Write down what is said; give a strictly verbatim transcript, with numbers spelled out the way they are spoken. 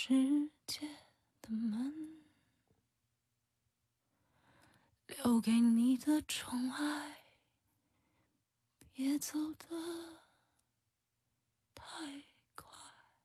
世界的门，留给你的宠爱，别走的